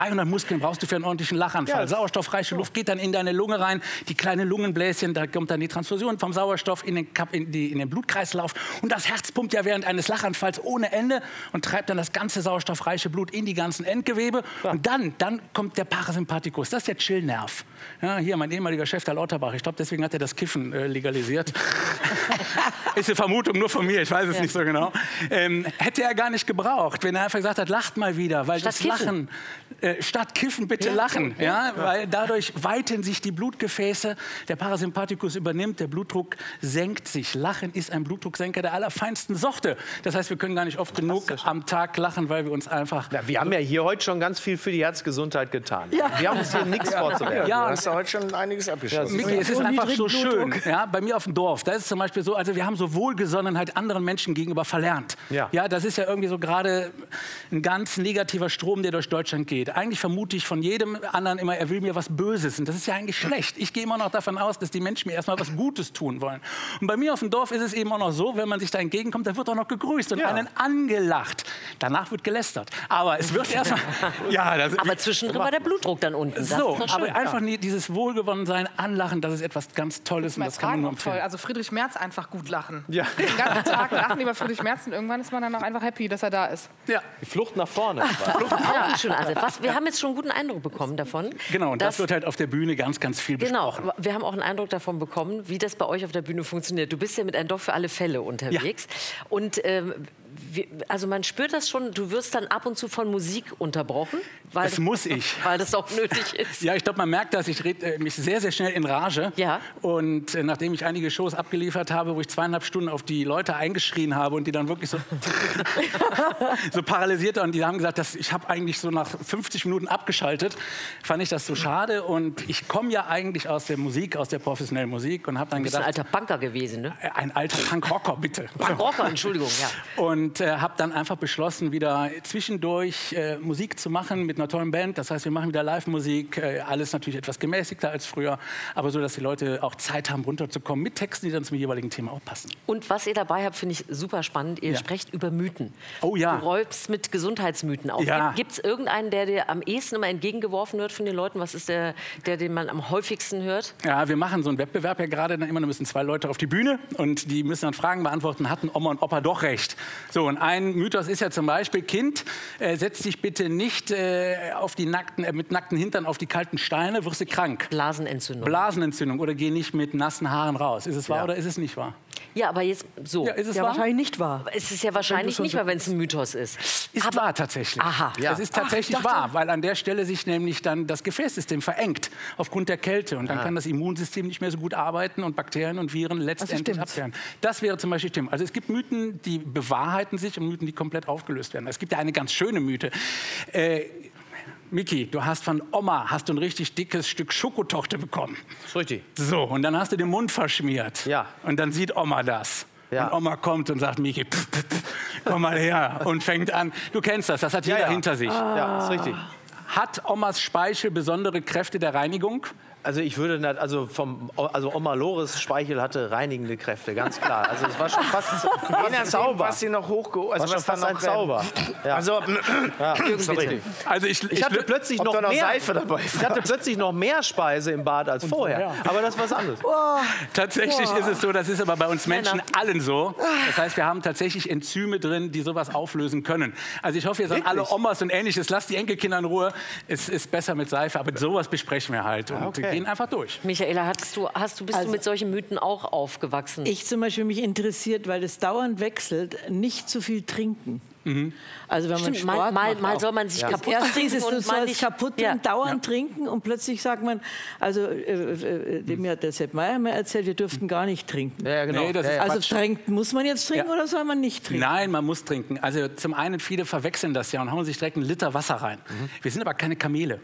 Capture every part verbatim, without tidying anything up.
dreihundert Muskeln brauchst du für einen ordentlichen Lachanfall. Ja, sauerstoffreiche Luft geht dann in deine Lunge rein, die kleinen Lungenbläschen, da kommt dann die Transfusion vom Sauerstoff in den, Kap in, die, in den Blutkreislauf. Und das Herz pumpt ja während eines Lachanfalls ohne Ende und treibt dann das ganze sauerstoffreiche Blut in die ganzen Endgewebe. Ja. Und dann, dann kommt der Parasympathikus, das ist der Chillnerv. Ja, hier mein ehemaliger Chef, der Lauterbach, ich glaube, deswegen hat er das Kiffen äh, legalisiert. Ist eine Vermutung nur von mir, ich weiß es ja. nicht so genau. Ähm, hätte er gar nicht gebraucht, wenn er einfach gesagt hat, lacht mal wieder, weil statt das Kiffen. Lachen, äh, statt Kiffen bitte ja, lachen, ja, ja, weil dadurch weiten sich die Blutgefäße, der Parasympathikus übernimmt, der Blutdruck senkt sich. Lachen ist ein Blutdrucksenker der allerfeinsten Sorte. Das heißt, wir können gar nicht oft genug am Tag lachen, weil wir uns einfach... Ja, wir haben ja hier heute schon ganz viel für die Herzgesundheit getan. Ja. Wir haben uns hier nichts vorzuwerfen. Ja, du hast ja heute schon einiges abgeschossen. Ja, Miki, es ist einfach so schön. Ja, bei mir auf dem Dorf, da ist es zum Beispiel so, also wir haben so Wohlgesonnenheit anderen Menschen gegenüber verlernt. Ja. Ja, das ist ja irgendwie so gerade ein ganz negativer Strom, der durch Deutschland geht. Eigentlich vermute ich von jedem anderen immer, er will mir was Böses. Und das ist ja eigentlich schlecht. Ich gehe immer noch davon aus, dass die Menschen mir erstmal was Gutes tun wollen. Und bei mir auf dem Dorf ist es eben auch noch so, wenn man sich da entgegenkommt, dann wird auch noch gegrüßt und ja. einen angelacht. Danach wird gelästert. Aber es wird erstmal... ja, das, aber zwischendrin war der Blutdruck dann unten. So, aber einfach nie dieses Wohlgewonnensein, Anlachen, das ist etwas ganz Tolles. Und das kann man nur empfehlen. Toll. Also Friedrich Merz einfach gut lachen. Ja. Den ganzen Tag lachen über Friedrich Merz und irgendwann ist man dann auch einfach happy, dass er da ist. Ja. Die Flucht nach vorne. Flucht ja. Auch schon, also, was, wir haben jetzt schon einen guten Eindruck bekommen davon. Genau, und das wird halt auf der Bühne ganz, ganz viel besprochen. Genau, wir haben auch einen Eindruck davon bekommen, wie das bei euch auf der Bühne funktioniert. Du bist ja mit einem Doch für alle Fälle unterwegs. Ja. Und ähm, wir, also man spürt das schon, du wirst dann ab und zu von Musik unterbrochen. Weil das muss ich. Weil das auch nötig ist. Ja, ich glaube, man merkt das. Ich rede äh, mich sehr, sehr schnell in Rage. Ja. Und äh, nachdem ich einige Shows abgeliefert habe, wo ich zweieinhalb Stunden auf die Leute eingeschrien habe und die dann wirklich so, so paralysiert waren, und die haben gesagt, dass ich habe eigentlich so nach fünfzig Minuten abgeschaltet, fand ich das so schade. Und ich komme ja eigentlich aus der Musik, aus der professionellen Musik und habe dann gedacht... ein alter Punker gewesen, ne? Ein alter Punkrocker, bitte. Punkrocker, Entschuldigung, ja. Und äh, habe dann einfach beschlossen, wieder zwischendurch äh, Musik zu machen mit einer tollen Band. Das heißt, wir machen wieder Live-Musik, äh, alles natürlich etwas gemäßigter als früher, aber so, dass die Leute auch Zeit haben, runterzukommen mit Texten, die dann zum jeweiligen Thema auch passen. Und was ihr dabei habt, finde ich super spannend. Ihr ja. sprecht über Mythen. Oh ja. Du räumst mit Gesundheitsmythen auf. Ja. Gibt es irgendeinen, der dir am ehesten immer entgegengeworfen wird von den Leuten? Was ist der, der, den man am häufigsten hört? Ja, wir machen so einen Wettbewerb ja gerade. Dann immer da müssen zwei Leute auf die Bühne und die müssen dann Fragen beantworten, hatten Oma und Opa doch recht. So, und ein Mythos ist ja zum Beispiel, Kind, äh, setz dich bitte nicht äh, auf die nackten, äh, mit nackten Hintern auf die kalten Steine, wirst du krank. Blasenentzündung. Blasenentzündung. Oder geh nicht mit nassen Haaren raus. Ist es wahr ja. oder ist es nicht wahr? Ja, aber jetzt so. Ja, ist es ja, wahr? wahrscheinlich nicht wahr. Es ist ja wahrscheinlich nicht wahr, wenn es ein Mythos ist. Ist aber wahr tatsächlich. Aha. Ja. Es ist tatsächlich Ach, wahr, weil an der Stelle sich nämlich dann das Gefäßsystem verengt aufgrund der Kälte. Und dann ah. kann das Immunsystem nicht mehr so gut arbeiten und Bakterien und Viren letztendlich abwehren. Das wäre zum Beispiel stimmt. Also es gibt Mythen, die bewahrheiten sich und Mythen, die komplett aufgelöst werden. Es gibt ja eine ganz schöne Mythe. Äh, Miki, du hast von Oma hast du ein richtig dickes Stück Schokotorte bekommen. Das ist richtig. So, und dann hast du den Mund verschmiert. Ja. Und dann sieht Oma das. Ja. Und Oma kommt und sagt, Miki, pff, pff, pff, komm mal her. Und fängt an. Du kennst das, das hat jeder ja, ja. hinter sich. Ah. Ja, das ist richtig. Hat Omas Speichel besondere Kräfte der Reinigung? Also ich würde nicht, also vom, also Oma Lores Speichel hatte reinigende Kräfte, ganz klar. Also es war schon fast, fast ein Zauber. Was sie noch hochgehoben, also was, was fast ein Zauber. Ja. Also, ja, also ich, ich, ich hatte plötzlich noch, noch mehr Seife dabei. Ich hatte plötzlich noch mehr Speise im Bad als vorher. Ja. Aber das ist was anderes. Oh. Tatsächlich oh. ist es so, das ist aber bei uns Menschen allen so. Das heißt, wir haben tatsächlich Enzyme drin, die sowas auflösen können. Also ich hoffe, ihr seid alle Omas und Ähnliches. Lasst die Enkelkinder in Ruhe. Es ist besser mit Seife, aber sowas besprechen wir halt. Und okay. gehen einfach durch. Michaela, hast du, hast du, bist also, du mit solchen Mythen auch aufgewachsen? Ich zum Beispiel mich interessiert, weil es dauernd wechselt, nicht zu viel trinken. Mhm. Also wenn Stimmt, man Sport mal, macht, mal soll man sich ja. kaputt Erst trinken ist es, und so mal nicht nicht kaputt ja. trinken, dauernd ja. trinken und plötzlich sagt man, also äh, äh, dem hat der Sepp Meier mir erzählt, wir dürften gar nicht trinken. Ja, genau. Nee, das ja, ist also Quatsch. trinken, muss man jetzt trinken ja. oder soll man nicht trinken? Nein, man muss trinken. Also zum einen, viele verwechseln das ja und hauen sich direkt einen Liter Wasser rein. Mhm. Wir sind aber keine Kamele.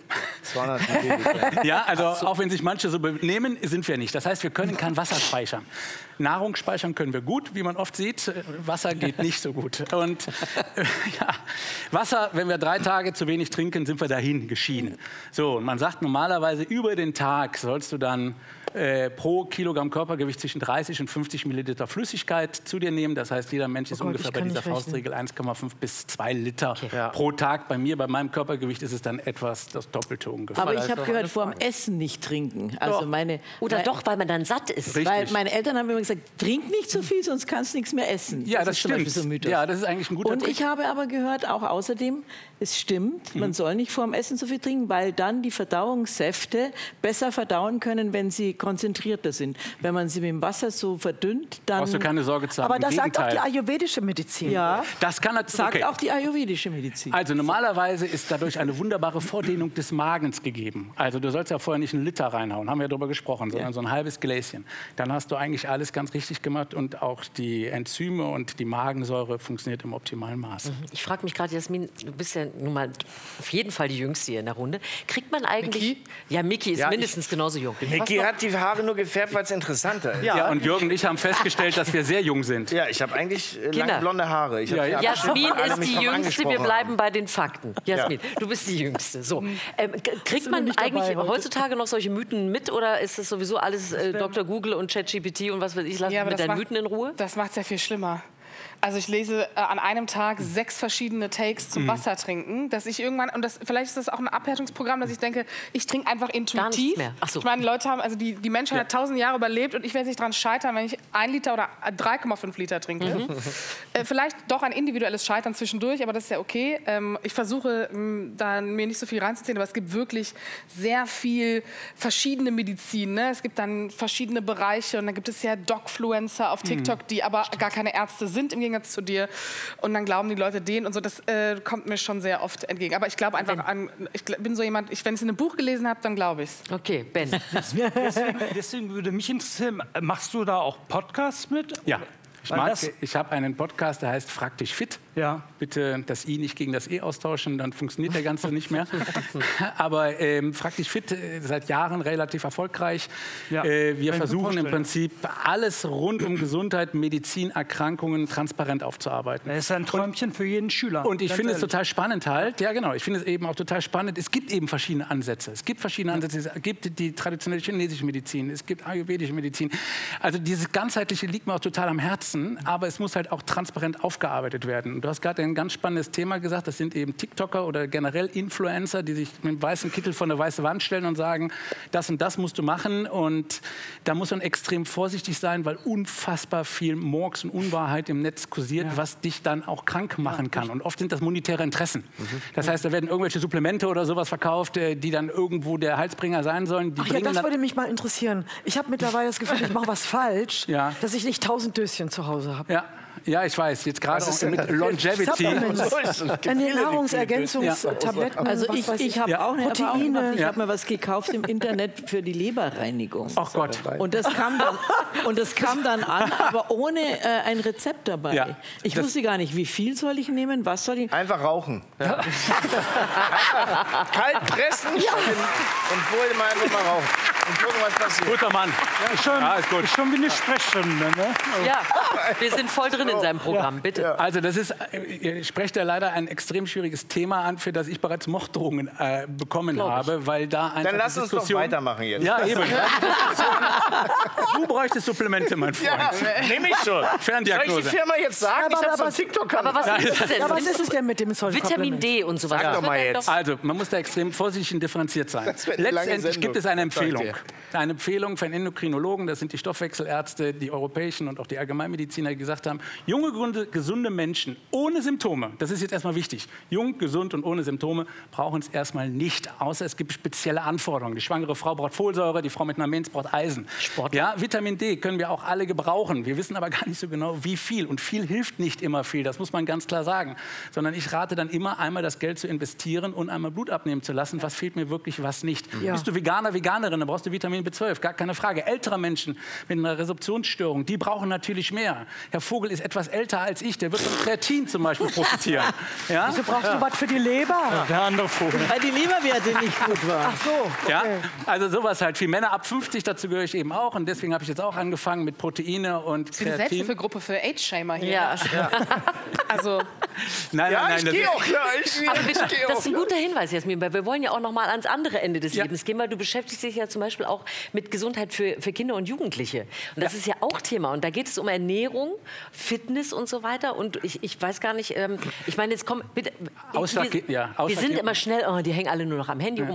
zweihundert Milliliter. Ja, also auch wenn sich manche so benehmen, sind wir nicht. Das heißt, wir können kein Wasser speichern. Nahrung speichern können wir gut, wie man oft sieht. Wasser geht nicht so gut. Und äh, ja, Wasser, wenn wir drei Tage zu wenig trinken, sind wir dahin geschieden. So, und man sagt normalerweise, über den Tag sollst du dann äh, pro Kilogramm Körpergewicht zwischen dreißig und fünfzig Milliliter Flüssigkeit zu dir nehmen. Das heißt, jeder Mensch ist oh Gott, ungefähr bei dieser Faustregel eins Komma fünf bis zwei Liter okay. ja. pro Tag. Bei mir, bei meinem Körpergewicht ist es dann etwas das Doppelte ungefähr. Aber ich habe gehört, vor dem Essen nicht trinken. Also meine, Oder doch, weil man dann satt ist. Richtig. Weil meine Eltern haben immer gesagt, trink nicht so viel, sonst kannst du nichts mehr essen. Ja, das, das stimmt. So ja, das ist eigentlich ein guter Und Trick. ich habe aber gehört, auch außerdem, es stimmt, mhm. man soll nicht vor dem Essen so viel trinken, weil dann die Verdauungssäfte besser verdauen können, wenn sie konzentrierter sind. Wenn man sie mit dem Wasser so verdünnt, dann... Brauchst du keine Sorge zu haben. Aber das sagt auch die ayurvedische Medizin. Ja, das kann das sagt okay. auch die ayurvedische Medizin. Also normalerweise ist dadurch eine wunderbare Vordehnung des Magens gegeben. Also du sollst ja vorher nicht einen Liter reinhauen, haben wir ja darüber gesprochen, sondern ja. so ein halbes Gläschen. Dann hast du eigentlich alles ganz richtig gemacht und auch die Enzyme und die Magensäure funktioniert im optimalen Maß. Ich frage mich gerade, Jasmin, du bist ja nun mal auf jeden Fall die Jüngste hier in der Runde. Kriegt man eigentlich... Miki? Ja, Miki ist ja, mindestens ich, genauso jung. Miki hat die Haare nur gefärbt, weil es interessanter ist. Ja. ja, und Jürgen und ich haben festgestellt, dass wir sehr jung sind. Ja, ich habe eigentlich äh, lange blonde Haare. Ich ja, ja. Jasmin ist die Jüngste, wir bleiben bei den Fakten. Jasmin, ja. du bist die Jüngste. So. Ähm, kriegt man eigentlich heutzutage noch solche Mythen mit oder ist das sowieso alles äh, Doktor Google und ChatGPT und was weiß ich, lass ja, mit deinen macht, Mythen in Ruhe? Das macht es ja viel schlimmer. Also ich lese äh, an einem Tag sechs verschiedene Takes zum mm. Wasser trinken, dass ich irgendwann, und das, vielleicht ist das auch ein Abhärtungsprogramm, dass ich denke, ich trinke einfach intuitiv. Gar mehr. Ach so. Ich meine, Leute haben, also die, die Menschheit ja. hat tausend Jahre überlebt und ich werde nicht daran scheitern, wenn ich ein Liter oder drei Komma fünf Liter trinke. Mhm. Äh, vielleicht doch ein individuelles Scheitern zwischendurch, aber das ist ja okay. Ähm, ich versuche, da mir nicht so viel reinzuziehen, aber es gibt wirklich sehr viel verschiedene Medizin. Ne? Es gibt dann verschiedene Bereiche und dann gibt es ja Docfluencer auf TikTok, mhm. die aber Stimmt. gar keine Ärzte sind im Gegensatz zu dir. Und dann glauben die Leute denen und so. Das äh, kommt mir schon sehr oft entgegen. Aber ich glaube einfach an, ich bin so jemand, ich, wenn ich es in einem Buch gelesen habe, dann glaube ich es. Okay, Ben. deswegen, deswegen würde mich interessieren, machst du da auch Podcasts mit? Ja. Ich, mag, ich habe einen Podcast, der heißt Frag dich fit. Ja. Bitte das I nicht gegen das E austauschen, dann funktioniert der Ganze nicht mehr. Aber ähm, Frag dich fit, äh, seit Jahren relativ erfolgreich. Ja. Äh, wir versuchen im Prinzip alles rund um Gesundheit, Medizin, Erkrankungen transparent aufzuarbeiten. Das ist ein Träumchen und, für jeden Schüler. Und ich finde es total spannend halt. Ja, genau. Ich finde es eben auch total spannend. Es gibt eben verschiedene Ansätze. Es gibt verschiedene Ansätze. Es gibt die traditionelle chinesische Medizin. Es gibt ayurvedische Medizin. Also dieses Ganzheitliche liegt mir auch total am Herzen. Aber es muss halt auch transparent aufgearbeitet werden. Und du hast gerade ein ganz spannendes Thema gesagt. Das sind eben TikToker oder generell Influencer, die sich mit einem weißen Kittel vor eine weiße Wand stellen und sagen, das und das musst du machen. Und da muss man extrem vorsichtig sein, weil unfassbar viel Murks und Unwahrheit im Netz kursiert, ja. was dich dann auch krank machen kann. Und oft sind das monetäre Interessen. Mhm. Das heißt, da werden irgendwelche Supplemente oder sowas verkauft, die dann irgendwo der Halsbringer sein sollen. Die Ach ja, das würde mich mal interessieren. Ich habe mittlerweile das Gefühl, ich mache was falsch, ja. dass ich nicht tausend Döschen zu Hause habe. Ja. Ja, ich weiß, jetzt gerade auch mit Longevity. Nahrungsergänzungstabletten. Ja. Also ich, ich habe ja. auch eine Erfahrung gemacht. Ich ja. habe mir was gekauft im Internet für die Leberreinigung. Ach Gott. Und das kam dann, und das kam dann an, aber ohne äh, ein Rezept dabei. Ja. Ich das wusste gar nicht, wie viel soll ich nehmen, was soll ich... Einfach rauchen. Ja. Kalt pressen ja. und vorher mal einfach mal rauchen. Und gucken, was passiert. Guter Mann. Ja, ist schon, ja, ist gut. Ist schon wie eine Sprechstunde. Ne? Ja, wir sind voll drin in seinem Programm, bitte. Also das ist, ihr sprecht ja leider ein extrem schwieriges Thema an, für das ich bereits Morddrohungen äh, bekommen Glaub habe, ich. weil da einfach Dann lass uns doch weitermachen jetzt. Ja, eben. Du bräuchtest Supplemente, mein Freund. Ja, nehme ich schon. Ferndiagnose. Soll ich die Firma jetzt sagen? Aber, ich habe so einen aber, TikTok-Kanal. Aber was ist, ja, was ist es denn mit dem Vitamin D und sowas? Sag doch mal jetzt. Also, man muss da extrem vorsichtig und differenziert sein. Letztendlich gibt es eine Empfehlung. Eine Empfehlung von Endokrinologen, das sind die Stoffwechselärzte, die europäischen und auch die Allgemeinmediziner, die gesagt haben, junge, gesunde Menschen ohne Symptome, das ist jetzt erstmal wichtig, jung, gesund und ohne Symptome brauchen es erstmal nicht, außer es gibt spezielle Anforderungen. Die schwangere Frau braucht Folsäure, die Frau mit einer Menz braucht Eisen. Sport. Ja, Vitamin D können wir auch alle gebrauchen. Wir wissen aber gar nicht so genau, wie viel. Und viel hilft nicht immer viel, das muss man ganz klar sagen. Sondern ich rate dann immer, einmal das Geld zu investieren und einmal Blut abnehmen zu lassen. Was fehlt mir wirklich, was nicht. Ja. Bist du Veganer, Veganerin, dann brauchst du du Vitamin B zwölf, gar keine Frage. Ältere Menschen mit einer Resorptionsstörung, die brauchen natürlich mehr. Herr Vogel ist etwas älter als ich, der wird von Kreatin zum Beispiel profitieren. Ja? Wieso brauchst du was für die Leber? Ja, der andere Vogel. Weil die Leberwerte nicht gut waren. Ach so. Okay. Ja? Also sowas halt. Für Männer ab fünfzig, dazu gehöre ich eben auch. Und deswegen habe ich jetzt auch angefangen mit Proteine und Kreatin. Eine Selbsthilfegruppe für Age-Shamer hier. Ja. ja. Also. Nein, ja, nein, nein, ich gehe auch klar. Ich, Aber ich das, geh das auch ist ein guter Hinweis, Jasmin, weil wir wollen ja auch noch mal ans andere Ende des ja. Lebens gehen, weil du beschäftigst dich ja zum Beispiel auch mit Gesundheit für, für Kinder und Jugendliche. Und das ja. ist ja auch Thema. Und da geht es um Ernährung, Fitness und so weiter. Und ich, ich weiß gar nicht, ähm, ich meine, jetzt komm, bitte. Ausschlag, wir, ja, wir sind immer schnell, oh, die hängen alle nur noch am Handy rum.